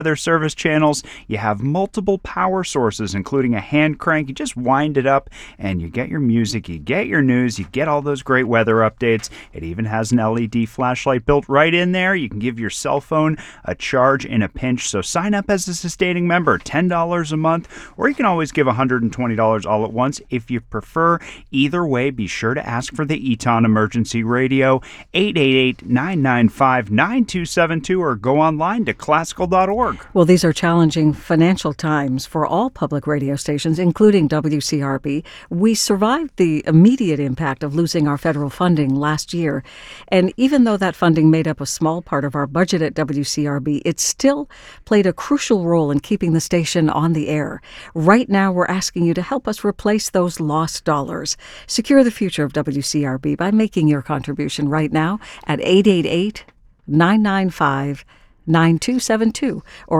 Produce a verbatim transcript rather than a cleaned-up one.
their service channels. You have multiple power sources, including a hand crank. You just wind it up and you get your music, you get your news, you get all those great weather updates. It even has an L E D flashlight built right in there. You can give your cell phone a charge in a pinch. So sign up as a sustaining member, ten dollars a month, or you can always give one hundred twenty dollars all at once if you prefer. Either way, be sure to ask for the Eton Emergency Radio, eight eight eight, nine nine five, nine two seven two, or go online to classical dot org. Well, these are challenging financial times for all public radio stations, including W C R B. We survived the immediate impact of losing our federal funding last year. And even though that funding made up a small part of our budget at W C R B, it still played a crucial role in keeping the station on the air. Right now, we're asking you to help us replace those lost dollars. Secure the future of W C R B by making your contribution right now at eight eight eight, nine nine five, nine two seven two or